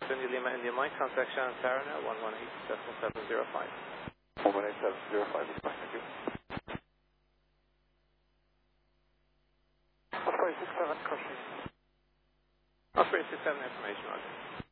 India Lima, India Mike, contact Shannon Sarana, 118.705. 118.705 is fine, thank you. 367 crossing. 367 information, Roger.